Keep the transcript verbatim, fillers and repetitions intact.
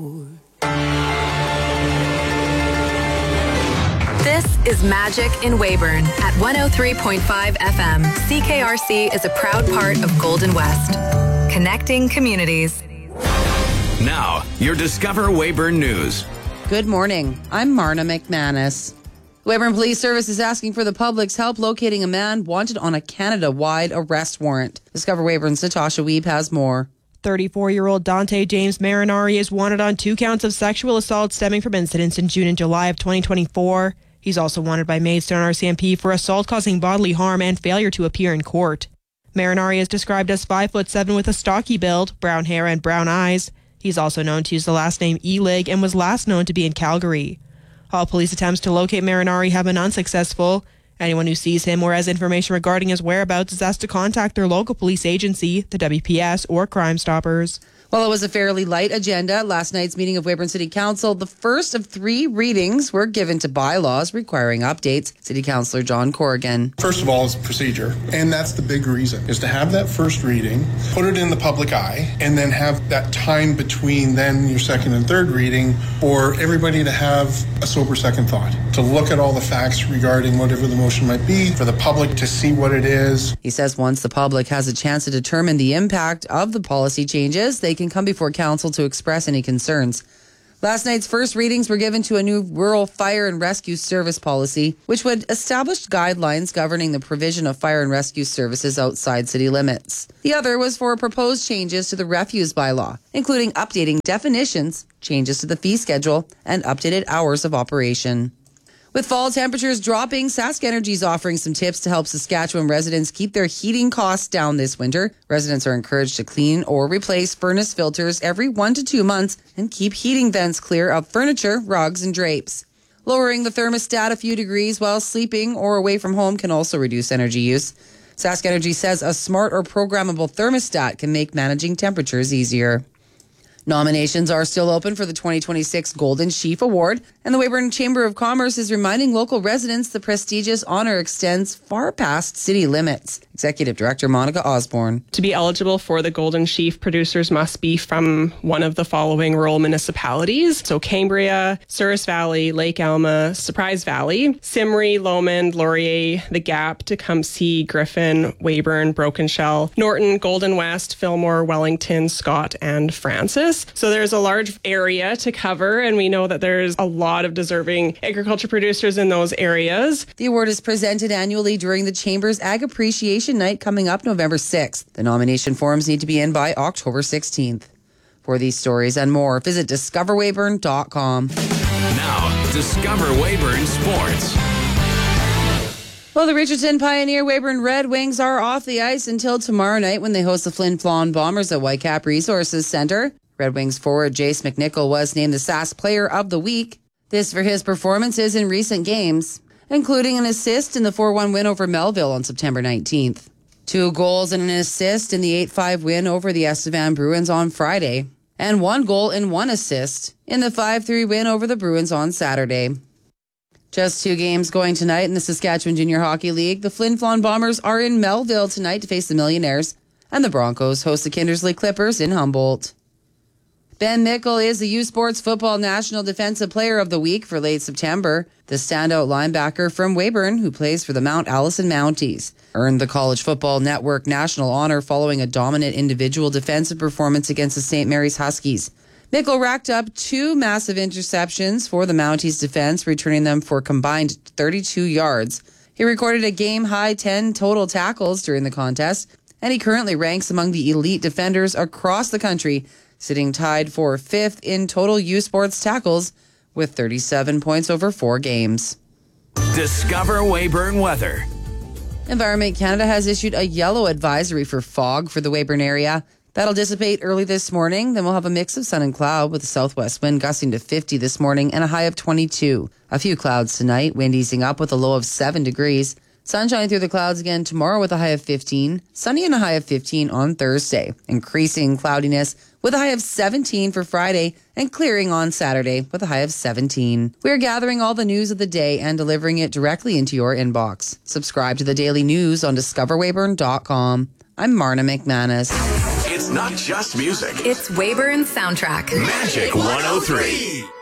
This is Magic in Weyburn at one oh three point five F M. C K R C is a proud part of Golden West, connecting communities. Now, your Discover Weyburn News. Good morning. I'm Marna McManus. Weyburn Police Service is asking for the public's help locating a man wanted on a Canada-wide arrest warrant. Discover Weyburn's Natasha Weeb has more. thirty-four-year-old Dante James Marinari is wanted on two counts of sexual assault stemming from incidents in June and July of twenty twenty-four. He's also wanted by Maidstone R C M P for assault causing bodily harm and failure to appear in court. Marinari is described as five foot seven with a stocky build, brown hair and brown eyes. He's also known to use the last name Elig and was last known to be in Calgary. All police attempts to locate Marinari have been unsuccessful. Anyone who sees him or has information regarding his whereabouts is asked to contact their local police agency, the W P S, or Crime Stoppers. Well, it was a fairly light agenda at last night's meeting of Weyburn City Council. The first of three readings were given to bylaws requiring updates. City Councillor John Corrigan. First of all, it's procedure, and that's the big reason, is to have that first reading, put it in the public eye, and then have that time between then your second and third reading for everybody to have a sober second thought, to look at all the facts regarding whatever the motion might be, for the public to see what it is. He says once the public has a chance to determine the impact of the policy changes, they can come before council to express any concerns. Last night's first readings were given to a new rural fire and rescue service policy, which would establish guidelines governing the provision of fire and rescue services outside city limits. The other was for proposed changes to the refuse bylaw, including updating definitions, changes to the fee schedule, and updated hours of operation. With fall temperatures dropping, Sask Energy is offering some tips to help Saskatchewan residents keep their heating costs down this winter. Residents are encouraged to clean or replace furnace filters every one to two months and keep heating vents clear of furniture, rugs, and drapes. Lowering the thermostat a few degrees while sleeping or away from home can also reduce energy use. Sask Energy says a smart or programmable thermostat can make managing temperatures easier. Nominations are still open for the twenty twenty-six Golden Sheaf Award, and the Weyburn Chamber of Commerce is reminding local residents the prestigious honor extends far past city limits. Executive Director Monica Osborne. To be eligible for the Golden Sheaf, producers must be from one of the following rural municipalities. So Cambria, Souris Valley, Lake Alma, Surprise Valley, Simri, Lomond, Laurier, The Gap, Tecumseh, Griffin, Weyburn, Broken Shell, Norton, Golden West, Fillmore, Wellington, Scott, and Francis. So there's a large area to cover, and we know that there's a lot of deserving agriculture producers in those areas. The award is presented annually during the Chamber's Ag Appreciation Night coming up November sixth. The nomination forms need to be in by October sixteenth. For these stories and more, visit discover weyburn dot com. Now, Discover Weyburn Sports. Well, the Richardson Pioneer Weyburn Red Wings are off the ice until tomorrow night when they host the Flin Flon Bombers at Whitecap Resources Centre. Red Wings forward Jace McNichol was named the Sask Player of the Week. This for his performances in recent games, including an assist in the four one win over Melville on September nineteenth. Two goals and an assist in the eight five win over the Estevan Bruins on Friday, and one goal and one assist in the five three win over the Bruins on Saturday. Just two games going tonight in the Saskatchewan Junior Hockey League. The Flin Flon Bombers are in Melville tonight to face the Millionaires, and the Broncos host the Kindersley Clippers in Humboldt. Ben Mickle is the U Sports Football National Defensive Player of the Week for late September. The standout linebacker from Weyburn, who plays for the Mount Allison Mounties, earned the College Football Network national honor following a dominant individual defensive performance against the Saint Mary's Huskies. Mickle racked up two massive interceptions for the Mounties defense, returning them for combined thirty-two yards. He recorded a game-high ten total tackles during the contest, and he currently ranks among the elite defenders across the country, sitting tied for fifth in total U Sports tackles with thirty-seven points over four games. Discover Weyburn weather. Environment Canada has issued a yellow advisory for fog for the Weyburn area. That'll dissipate early this morning. Then we'll have a mix of sun and cloud with a southwest wind gusting to fifty this morning and a high of twenty-two. A few clouds tonight, wind easing up with a low of seven degrees. Sunshine through the clouds again tomorrow with a high of fifteen. Sunny and a high of fifteen on Thursday. Increasing cloudiness with a high of seventeen for Friday and clearing on Saturday with a high of seventeen. We're gathering all the news of the day and delivering it directly into your inbox. Subscribe to the daily news on discover weyburn dot com. I'm Marna McManus. It's not just music. It's Weyburn's soundtrack. Magic one oh three.